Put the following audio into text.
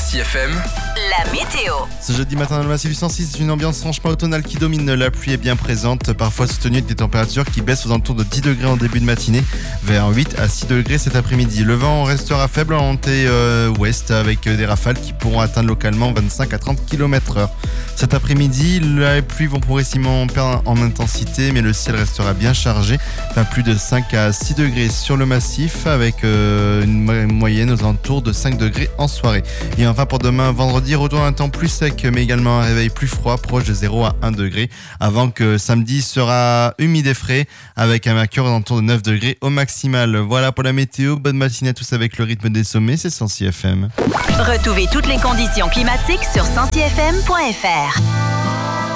106 FM. La météo. Ce jeudi matin dans le massif du 106, c'est une ambiance franchement automnale qui domine. La pluie est bien présente, parfois soutenue avec des températures qui baissent aux alentours de 10 degrés en début de matinée, vers 8 à 6 degrés cet après-midi. Le vent restera faible en montée ouest avec des rafales qui pourront atteindre localement 25 à 30 km/h. Cet après-midi, les pluies vont progressivement perdre en intensité, mais le ciel restera bien chargé, pas plus de 5 à 6 degrés sur le massif, avec une moyenne aux alentours de 5 degrés en soirée. Et enfin pour demain, vendredi, retour à un temps plus sec, mais également un réveil plus froid, proche de 0 à 1 degré, avant que samedi sera humide et frais, avec un mercure aux alentours de 9 degrés au maximal. Voilà pour la météo, bonne matinée à tous avec le rythme des sommets, c'est 106 FM. Retrouvez toutes les conditions climatiques sur 106fm.fr.